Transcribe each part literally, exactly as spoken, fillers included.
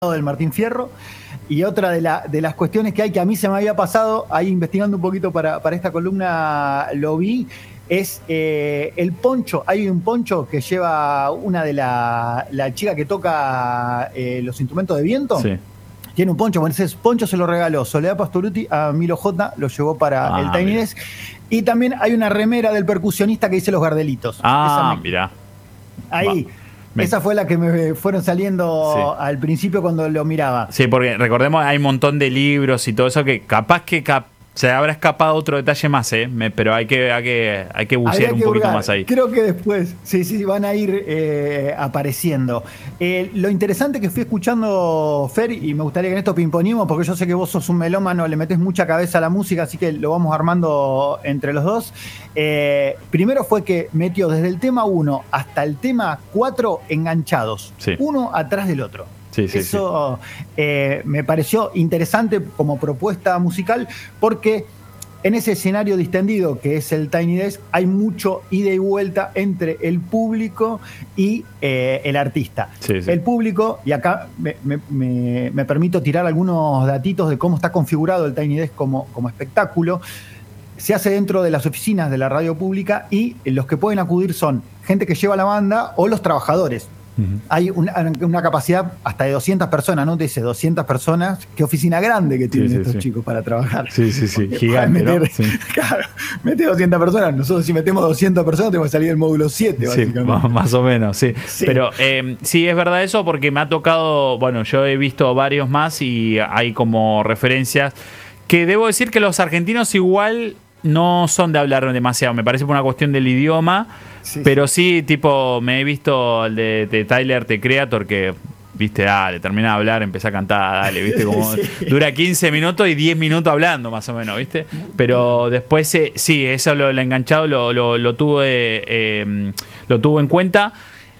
del Martín Fierro. Y otra de, la, de las cuestiones que hay, que a mí se me había pasado, ahí investigando un poquito para, para esta columna lo vi, es eh, el poncho. Hay un poncho que lleva una de la, la chica que toca eh, los instrumentos de viento. Sí. Tiene un poncho, bueno, ese poncho se lo regaló Soledad Pastorutti a Milo J, lo llevó para Ah, el Tiny Desk. Y también hay una remera del percusionista que dice Los Gardelitos. Ah, me, mirá. Ahí. Va. Me... Esa fue la que me fueron saliendo sí. al principio cuando lo miraba. Sí, porque recordemos, hay un montón de libros y todo eso que capaz que cap se habrá escapado otro detalle más, ¿eh? Me, pero hay que, hay que, hay que bucear un poquito más ahí. Creo que después, sí, sí, van a ir eh, apareciendo. Eh, lo interesante que fui escuchando, Fer, y me gustaría que en esto pimponimos, porque yo sé que vos sos un melómano, le metés mucha cabeza a la música, así que lo vamos armando entre los dos. Eh, primero fue que metió desde el tema uno hasta el tema cuatro enganchados, sí. uno atrás del otro. Sí, sí, Eso sí. Eh, me pareció interesante como propuesta musical, porque en ese escenario distendido que es el Tiny Desk hay mucho ida y vuelta entre el público y eh, el artista. Sí, sí. El público, y acá me, me, me, me permito tirar algunos datitos de cómo está configurado el Tiny Desk como, como espectáculo. Se hace dentro de las oficinas de la radio pública y los que pueden acudir son gente que lleva la banda o los trabajadores. Uh-huh. Hay una, una capacidad hasta de doscientas personas, ¿no? Te dice doscientas personas, qué oficina grande que tienen sí, sí, estos sí. chicos para trabajar. Sí, sí, sí, gigante, meter, ¿no? Sí. Claro, mete doscientas personas, nosotros si metemos doscientas personas tenemos que salir del módulo siete, básicamente. Sí, más o menos, sí. sí. Pero eh, sí, es verdad eso porque me ha tocado, bueno, yo he visto varios más y hay como referencias que debo decir que los argentinos igual no son de hablar demasiado, me parece por una cuestión del idioma. Sí, pero sí. sí, tipo, me he visto el de, de Tyler, The Creator, que, viste, dale, termina de hablar, empieza a cantar, dale, viste, como sí. dura quince minutos y diez minutos hablando, más o menos, viste. Pero después, eh, sí, eso lo, lo enganchado lo, lo, lo, tuvo, eh, eh, lo tuvo en cuenta.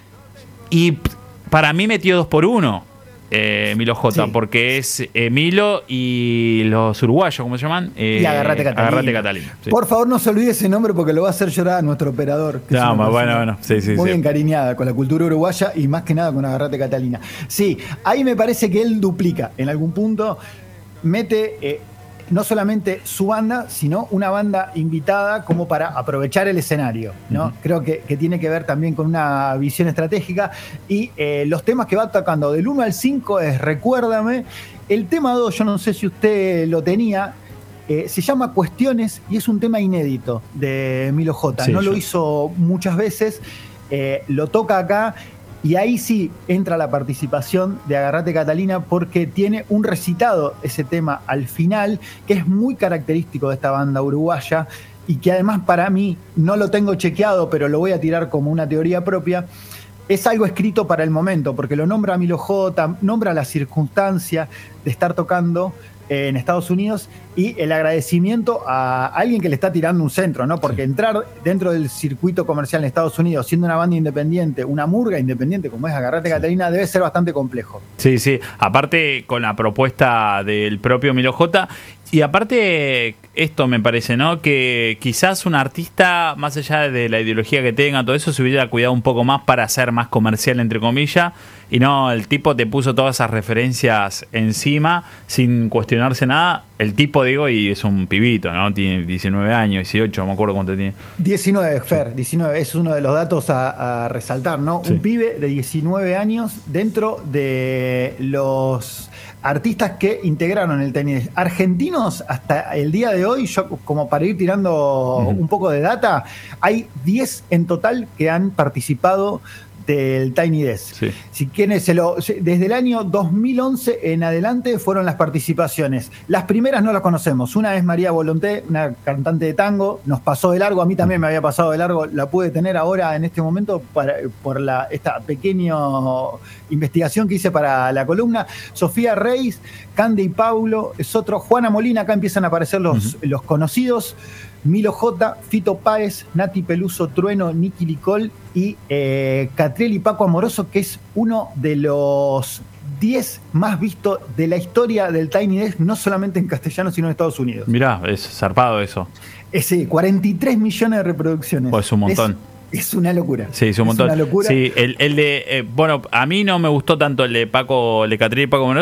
Y para mí metió dos por uno. Eh, Milo J, sí. porque es eh, Milo y los uruguayos, ¿cómo se llaman? Eh, y Agarrate Catalina. Agarrate Catalina sí. Por favor, no se olvide ese nombre porque lo va a hacer llorar a nuestro operador. Que no, es bueno, bueno. Sí, sí, muy sí. encariñada con la cultura uruguaya y más que nada con Agarrate Catalina. Sí, ahí me parece que él duplica en algún punto, mete... Eh, no solamente su banda, sino una banda invitada como para aprovechar el escenario, ¿no? Uh-huh. Creo que, que tiene que ver también con una visión estratégica y eh, los temas que va tocando del uno al cinco es Recuérdame. El tema dos, yo no sé si usted lo tenía, eh, se llama Cuestiones y es un tema inédito de Milo J. Sí, no yo. lo hizo muchas veces, eh, lo toca acá. Y ahí sí entra la participación de Agarrate Catalina porque tiene un recitado ese tema al final que es muy característico de esta banda uruguaya y que además para mí, no lo tengo chequeado, pero lo voy a tirar como una teoría propia, es algo escrito para el momento, porque lo nombra Milo J, nombra la circunstancia de estar tocando en Estados Unidos y el agradecimiento a alguien que le está tirando un centro, ¿no? Porque sí. entrar dentro del circuito comercial en Estados Unidos siendo una banda independiente, una murga independiente como es Agarrate sí. Catalina, debe ser bastante complejo. Sí, sí. Aparte con la propuesta del propio Milo J. Y aparte, esto me parece, ¿no? Que quizás un artista, más allá de la ideología que tenga, todo eso, se hubiera cuidado un poco más para ser más comercial, entre comillas. Y no, el tipo te puso todas esas referencias encima, sin cuestionarse nada. El tipo, digo, y es un pibito, ¿no? Tiene diecinueve años, dieciocho, no me acuerdo cuánto tiene. diecinueve, Fer, diecinueve. Es uno de los datos a, a resaltar, ¿no? Sí. Un pibe de diecinueve años dentro de los... artistas que integraron el tenis argentinos hasta el día de hoy, yo como para ir tirando uh-huh. un poco de data, hay diez en total que han participado del Tiny Desk. Sí. Si quieren, se lo, desde el año dos mil once en adelante fueron las participaciones. Las primeras no las conocemos. Una es María Volonté, una cantante de tango, nos pasó de largo, a mí también me había pasado de largo, la pude tener ahora en este momento para, por la, esta pequeña investigación que hice para la columna. Sofía Reis, Candy y Paulo, es otro. Juana Molina, acá empiezan a aparecer los, uh-huh. los conocidos. Milo J, Fito Páez, Nati Peluso, Trueno, Nicky Nicole y eh, Catriel y Paco Amoroso, que es uno de los diez más vistos de la historia del Tiny Desk, no solamente en castellano, sino en Estados Unidos. Mirá, es zarpado eso. Ese, cuarenta y tres millones de reproducciones. Pues un montón. Es una locura. Sí, es un montón. Es una locura. Sí, el, el de. Eh, bueno, a mí no me gustó tanto el de Paco Lecatrilli y Paco Moroso.